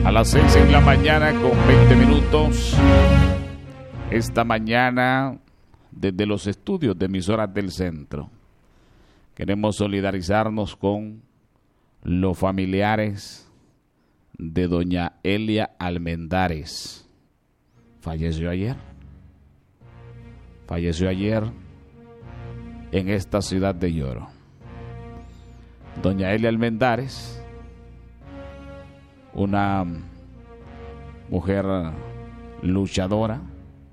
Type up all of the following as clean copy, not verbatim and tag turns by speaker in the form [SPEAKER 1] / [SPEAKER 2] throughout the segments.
[SPEAKER 1] A las 6 en la mañana con 20 minutos. Esta mañana, desde los estudios de Emisoras del Centro, queremos solidarizarnos con los familiares de doña Elia Almendares. Falleció ayer en esta ciudad de Yoro. Doña Elia Almendares, una mujer luchadora,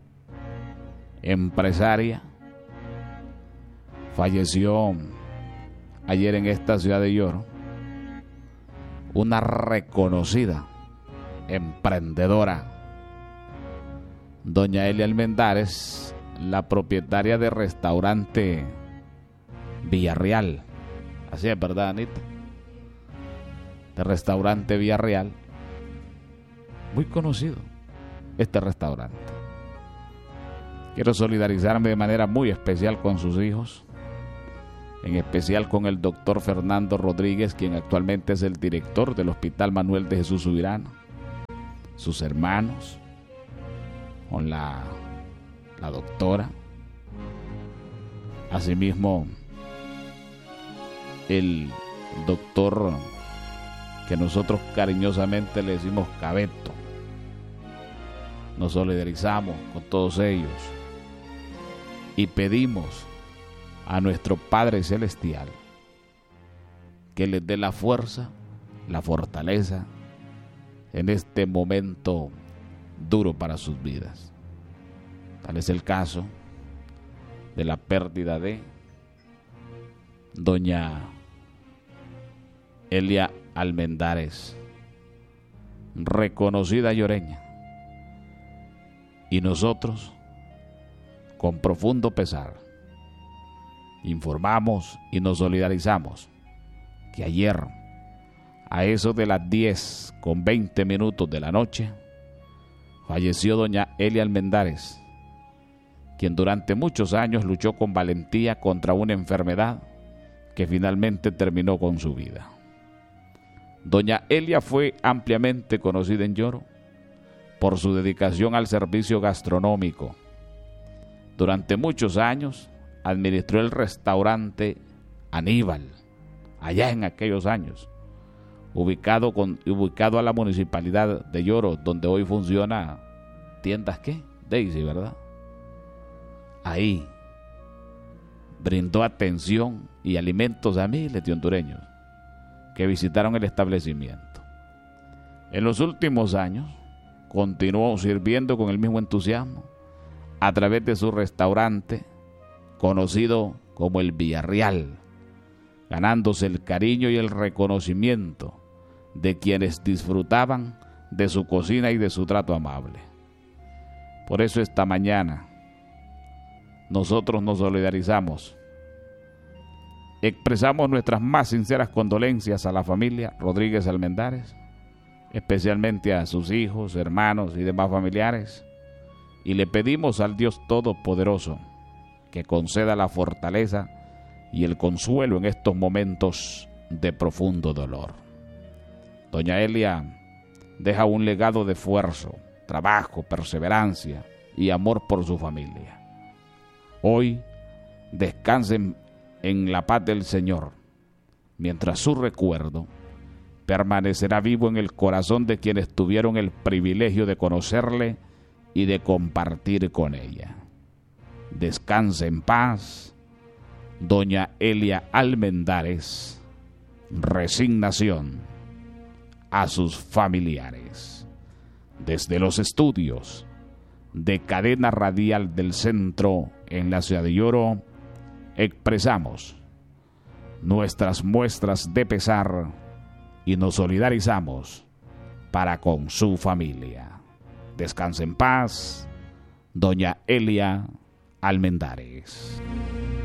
[SPEAKER 1] empresaria, falleció ayer en esta ciudad de Yoro. Una reconocida emprendedora, doña Elia Almendares, la propietaria de restaurante Villarreal. Así es, ¿verdad, Anita? De restaurante Villarreal. Muy conocido este restaurante. Quiero solidarizarme de manera muy especial con sus hijos, en especial con el doctor Fernando Rodríguez, quien actualmente es el director del Hospital Manuel de Jesús Subirano, sus hermanos, con la doctora, asimismo el doctor que nosotros cariñosamente le decimos Cabeto. Nos solidarizamos con todos ellos y pedimos a nuestro Padre Celestial que les dé la fuerza, la fortaleza en este momento duro para sus vidas. Tal es el caso de la pérdida de doña Elia Almendares, reconocida yoreña, y nosotros, con profundo pesar, informamos y nos solidarizamos que ayer, a eso de las 10:20 de la noche, falleció doña Elia Almendares, quien durante muchos años luchó con valentía contra una enfermedad que finalmente terminó con su vida. Doña Elia fue ampliamente conocida en Yoro por su dedicación al servicio gastronómico. Durante muchos años administró el restaurante Aníbal, allá en aquellos años, ubicado a la municipalidad de Yoro, donde hoy funciona tiendas ¿qué? Daisy, ¿verdad? Ahí brindó atención y alimentos a miles de hondureños que visitaron el establecimiento. En los últimos años continuó sirviendo con el mismo entusiasmo a través de su restaurante conocido como el Villarreal, ganándose el cariño y el reconocimiento de quienes disfrutaban de su cocina y de su trato amable. Por eso esta mañana nosotros nos solidarizamos, expresamos nuestras más sinceras condolencias a la familia Rodríguez Almendares, especialmente a sus hijos, hermanos y demás familiares, y le pedimos al Dios Todopoderoso que conceda la fortaleza y el consuelo en estos momentos de profundo dolor. Doña Elia deja un legado de esfuerzo, trabajo, perseverancia y amor por su familia. Hoy descansen en la paz del Señor, mientras su recuerdo permanecerá vivo en el corazón de quienes tuvieron el privilegio de conocerle y de compartir con ella. Descanse en paz, doña Elia Almendares. Resignación a sus familiares. Desde los estudios de Cadena Radial del Centro en la ciudad de Yoro, expresamos nuestras muestras de pesar y nos solidarizamos para con su familia. Descanse en paz, doña Elia Almendares.